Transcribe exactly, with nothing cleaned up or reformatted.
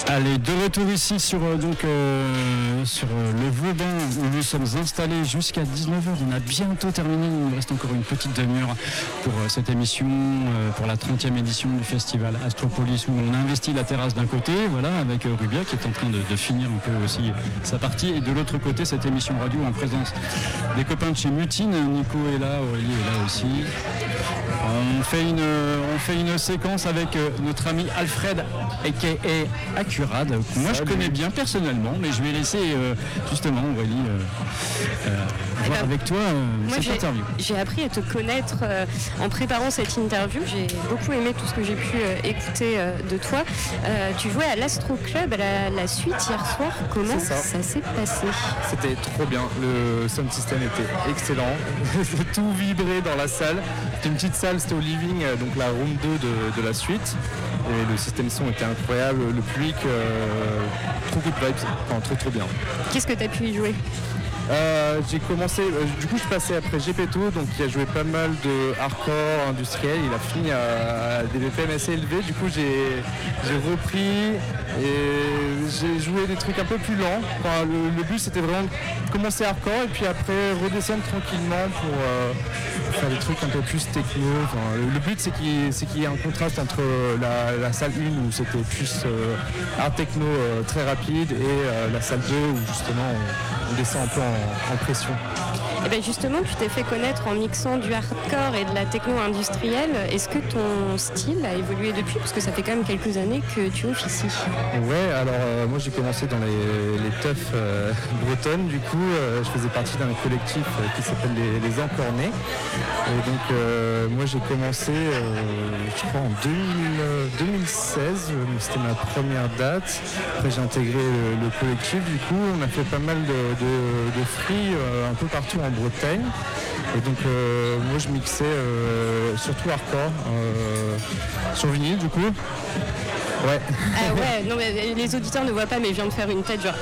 Allez, de retour ici sur, euh, donc, euh, sur euh, le Vauban où nous sommes installés jusqu'à dix-neuf heures. On a bientôt terminé, il nous reste encore une petite demi-heure pour euh, cette émission, euh, pour la trentième édition du festival Astropolis où on a investi la terrasse d'un côté, voilà, avec euh, Rubia qui est en train de, de finir un peu aussi sa partie, et de l'autre côté cette émission radio en présence des copains de chez Mutine. Nico est là, Aurélie est là aussi. On fait une, on fait une séquence avec euh, notre ami Alfred aka Accurad, que moi je connais bien personnellement, mais je vais laisser euh, justement Aurélie euh, euh, voir ben, avec toi euh, moi, cette j'ai, interview. J'ai appris à te connaître euh, en préparant cette interview. J'ai beaucoup aimé tout ce que j'ai pu euh, écouter euh, de toi. Euh, tu jouais à l'Astro Club à la, la suite hier soir. Comment ça. ça s'est passé? C'était trop bien. Le sound system était excellent. Tout vibrait dans la salle. C'était une petite salle, c'était au living, donc la room deux de, de la suite. Et le système son était incroyable. Le public, euh, trop good vibes. Enfin, trop trop bien. Qu'est-ce que tu as pu y jouer? Euh, j'ai commencé, euh, du coup je passais après Gepetto, donc il a joué pas mal de hardcore industriel, il a fini à, à des B P M assez élevés, du coup j'ai, j'ai repris et j'ai joué des trucs un peu plus lents. Enfin, le, le but c'était vraiment de commencer hardcore et puis après redescendre tranquillement pour euh, faire des trucs un peu plus techno. Enfin, le, le but c'est qu'il, c'est qu'il y ait un contraste entre la, la salle un où c'était plus euh, hard techno euh, très rapide et euh, la salle deux où justement on, on descend un peu en en pression. Et bien justement, tu t'es fait connaître en mixant du hardcore et de la techno industrielle. Est-ce que ton style a évolué depuis? Parce que ça fait quand même quelques années que tu officies. Ouais, alors euh, moi j'ai commencé dans les, les teufs euh, bretonnes. Du coup, euh, je faisais partie d'un collectif euh, qui s'appelle les, les Encornés. Et donc euh, moi j'ai commencé, euh, je crois en deux mille, euh, deux mille seize, euh, c'était ma première date. Après j'ai intégré le, le collectif. Du coup, on a fait pas mal de, de, de free euh, un peu partout en Bretagne. Et donc euh, moi je mixais euh, surtout hardcore euh, sur vinyle du coup. Ouais. Ah ouais, non mais les auditeurs ne voient pas, mais je viens de faire une tête genre